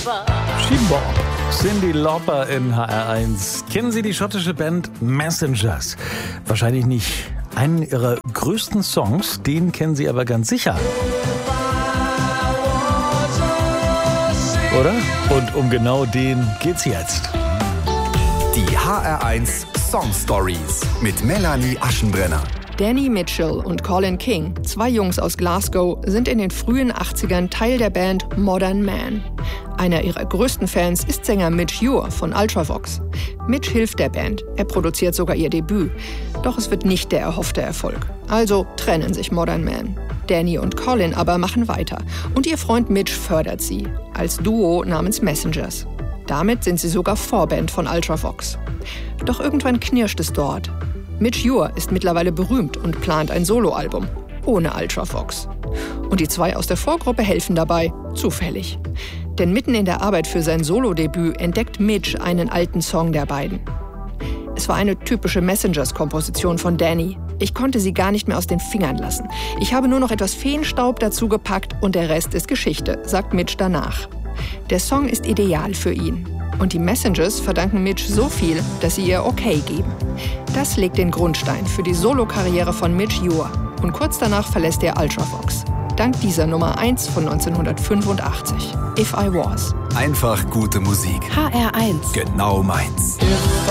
She-Bop. Cyndi Lauper in HR1. Kennen Sie die schottische Band Messengers? Wahrscheinlich nicht. Einen ihrer größten Songs, den kennen Sie aber ganz sicher. Oder? Und um genau den geht's jetzt. Die HR1 Song Stories mit Melanie Aschenbrenner. Danny Mitchell und Colin King, zwei Jungs aus Glasgow, sind in den frühen 80ern Teil der Band Modern Man. Einer ihrer größten Fans ist Sänger Midge Ure von Ultravox. Midge hilft der Band, er produziert sogar ihr Debüt. Doch es wird nicht der erhoffte Erfolg. Also trennen sich Modern Man. Danny und Colin aber machen weiter. Und ihr Freund Midge fördert sie, als Duo namens Messengers. Damit sind sie sogar Vorband von Ultravox. Doch irgendwann knirscht es dort. Midge Ure ist mittlerweile berühmt und plant ein Soloalbum. Ohne Ultravox. Und die zwei aus der Vorgruppe helfen dabei, zufällig. Denn mitten in der Arbeit für sein Solodebüt entdeckt Midge einen alten Song der beiden. Es war eine typische Messengers-Komposition von Danny. Ich konnte sie gar nicht mehr aus den Fingern lassen. Ich habe nur noch etwas Feenstaub dazu gepackt und der Rest ist Geschichte, sagt Midge danach. Der Song ist ideal für ihn. Und die Messengers verdanken Midge so viel, dass sie ihr Okay geben. Das legt den Grundstein für die Solokarriere von Midge Ure. Und kurz danach verlässt er Ultravox. Dank dieser Nummer 1 von 1985. If I Was. Einfach gute Musik. HR1. Genau meins.